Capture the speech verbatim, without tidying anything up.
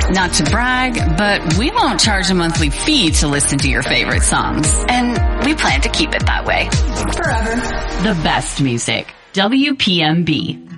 Not to brag, but we won't charge a monthly fee to listen to your favorite songs. And we plan to keep it that way. Forever. The best music. W P M B.